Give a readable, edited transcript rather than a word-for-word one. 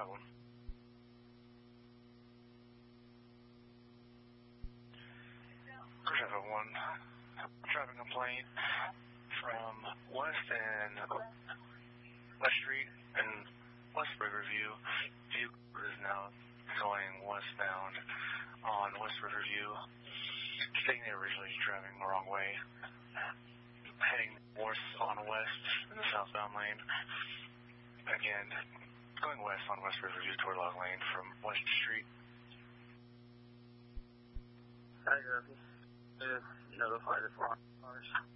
problem. Cruise 1, driving complaint from West and West Street and West Riverview. Vehicle is now going westbound on West Riverview, stating they were originally driving the wrong way, heading north on west in the southbound lane. Again, going west on West Riverview toward Log Lane from West Street. I notify the cars.